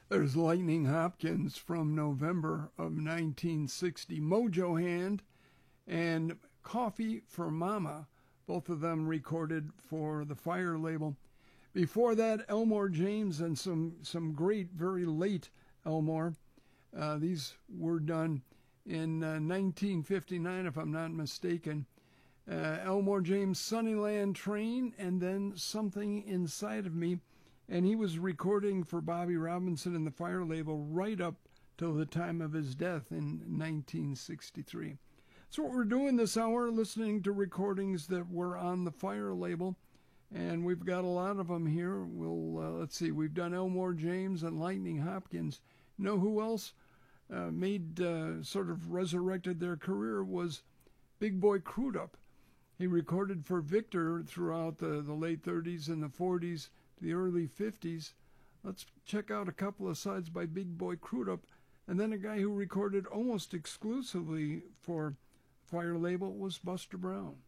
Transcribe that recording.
There's Lightning Hopkins from November of 1960, Mojo Hand, and Coffee for Mama, both of them recorded for the Fire label. Before that, Elmore James and some great, very late Elmore. These were done in 1959, if I'm not mistaken. Elmore James' Sunnyland Train, and then Something Inside of Me. And he was recording for Bobby Robinson and the Fire label right up till the time of his death in 1963. So what we're doing this hour, listening to recordings that were on the Fire label, and we've got a lot of them here. Let's see, we've done Elmore James and Lightning Hopkins. Know who else sort of resurrected their career was Big Boy Crudup. He recorded for Victor throughout the late 30s and the 40s to the early 50s. Let's check out a couple of sides by Big Boy Crudup. And then a guy who recorded almost exclusively for Fire label was Buster Brown.